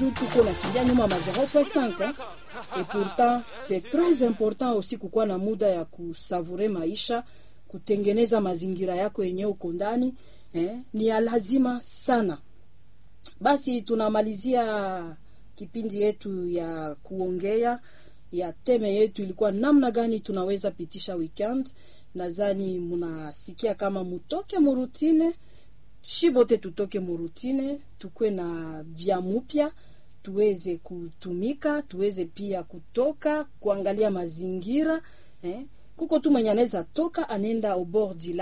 juu tuko na kimbia nyuma ma 0.5 hein? Et pourtant c'est très important aussi kukuwa na muda ya kusavure maisha, kutengeneza mazingira yako yenyewe uko ndani ni ya lazima sana. Basi tunamalizia kipindi yetu ya kuongea ya teme yetu ilikuwa namna gani tunaweza pitisha weekend. Nadhani mnasikia kama mutoke murutine, shibote tutoke murutine, tukwe na vya mupya, tuweze kutumika, tuweze pia kutoka kuangalia mazingira kuko tu mwenye anaweza toka anenda au bord